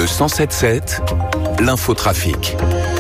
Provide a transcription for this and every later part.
107.7, l'infotrafic.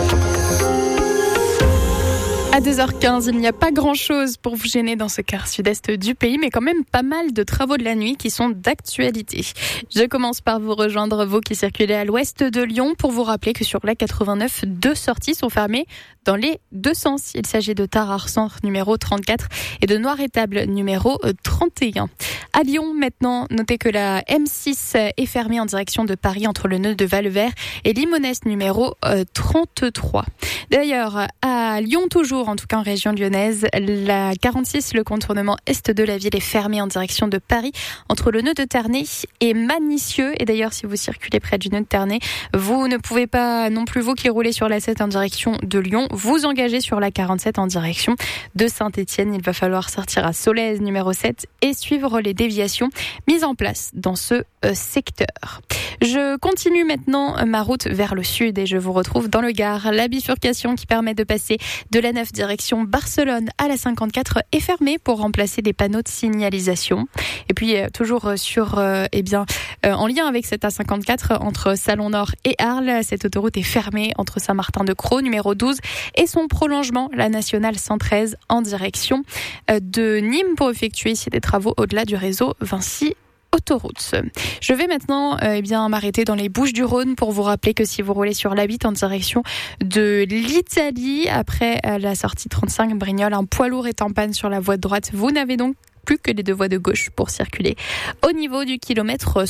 À 2h15, il n'y a pas grand-chose pour vous gêner dans ce quart sud-est du pays, mais quand même pas mal de travaux de la nuit qui sont d'actualité. Je commence par vous rejoindre, vous qui circulez à l'ouest de Lyon, pour vous rappeler que sur la 89, 2 sorties sont fermées dans les deux sens. Il s'agit de Tarare-Centre numéro 34 et de Noir-Étable numéro 31. À Lyon, maintenant, notez que la M6 est fermée en direction de Paris entre le nœud de Valvert et Limonest numéro 33. D'ailleurs, à Lyon toujours, en tout cas en région lyonnaise, la 46, le contournement est de la ville, est fermé en direction de Paris entre le nœud de Ternay et Manicieux. Et d'ailleurs, si vous circulez près du nœud de Ternay, vous ne pouvez pas non plus, vous qui roulez sur la 7 en direction de Lyon, vous engager sur la 47 en direction de Saint-Étienne. Il va falloir sortir à Solèze numéro 7 et suivre les déviations mises en place dans ce secteur. Je continue maintenant ma route vers le sud et je vous retrouve dans le Gard. La bifurcation qui permet de passer de la 9 direction Barcelone à la 54 est fermée pour remplacer des panneaux de signalisation. Et puis toujours sur en lien avec cette A54 entre Salon Nord et Arles, cette autoroute est fermée entre Saint-Martin-de-Crau numéro 12 et son prolongement, la nationale 113 en direction de Nîmes pour effectuer ici des travaux au-delà du réseau Vinci Autoroute. Je vais maintenant m'arrêter dans les Bouches-du-Rhône pour vous rappeler que si vous roulez sur l'A8 en direction de l'Italie, après la sortie 35 Brignoles, un poids lourd est en panne sur la voie de droite. Vous n'avez donc plus que les deux voies de gauche pour circuler au niveau du kilomètre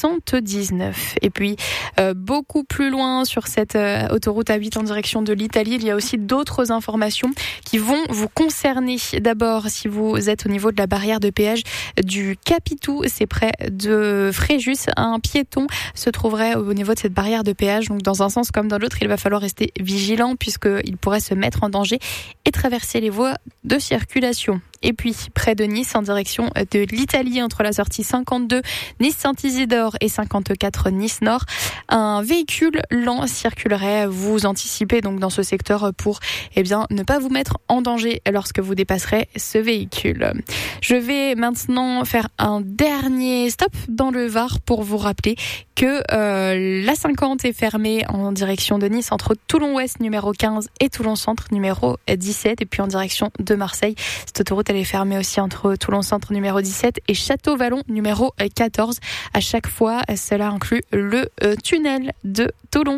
79. Et puis beaucoup plus loin sur cette autoroute A8 en direction de l'Italie, il y a aussi d'autres informations qui vont vous concerner. D'abord, si vous êtes au niveau de la barrière de péage du Capitou, c'est près de Fréjus, un piéton se trouverait au niveau de cette barrière de péage. Donc dans un sens comme dans l'autre, il va falloir rester vigilant puisqu'il pourrait se mettre en danger et traverser les voies de circulation. Et puis, près de Nice, en direction de l'Italie, entre la sortie 52 Nice-Saint-Isidore et 54 Nice-Nord, un véhicule lent circulerait. Vous anticipez donc dans ce secteur pour ne pas vous mettre en danger lorsque vous dépasserez ce véhicule. Je vais maintenant faire un dernier stop dans le Var pour vous rappeler que la 50 est fermée en direction de Nice entre Toulon-Ouest numéro 15 et Toulon-Centre numéro 17. Et puis en direction de Marseille, cette autoroute elle est fermée aussi entre Toulon-Centre numéro 17 et Château-Vallon numéro 14. À chaque fois, cela inclut le tunnel de Toulon.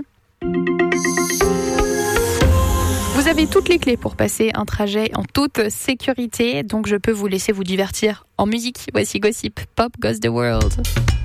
Vous avez toutes les clés pour passer un trajet en toute sécurité, donc je peux vous laisser vous divertir en musique. Voici Gossip, Pop Goes the World.